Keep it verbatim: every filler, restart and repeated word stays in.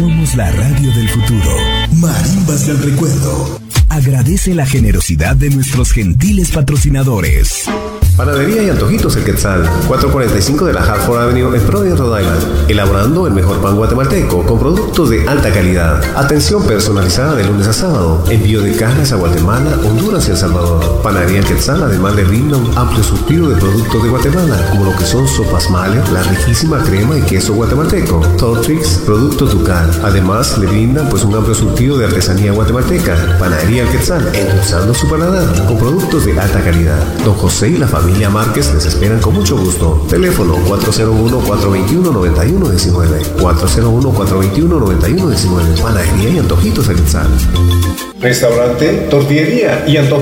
Somos la radio del futuro. Marimbas del recuerdo. Agradece la generosidad de nuestros gentiles patrocinadores. Panadería y Antojitos El Quetzal, cuatrocientos cuarenta y cinco de la Hartford Avenue en Providence, Rhode Island. Elaborando el mejor pan guatemalteco con productos de alta calidad. Atención personalizada de lunes a sábado. Envío de cajas a Guatemala, Honduras y El Salvador. Panadería El Quetzal además le brinda un amplio surtido de productos de Guatemala, como lo que son sopas Mahler, la riquísima crema y queso guatemalteco, Tortrix, productos Ducal. Además le brindan pues un amplio surtido de artesanía guatemalteca. Panadería El Quetzal, endulzando su paladar con productos de alta calidad. Don José y la familia Márquez les esperan con mucho gusto. Teléfono cuatro cero uno, cuatro dos uno, nueve uno uno nueve. cuatro cero uno, cuatro dos uno, nueve uno uno nueve. Panadería y Antojitos El Quetzal. Restaurante, tortillería y antojitos